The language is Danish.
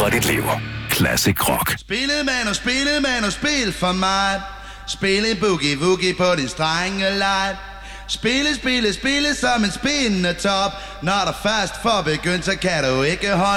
for dit liv. Classic Rock. Spille man og spil for mig. Spille boogie-woogie på din strengelej. Spille som en spindende top. Når der først får begyndt, så kan du ikke holde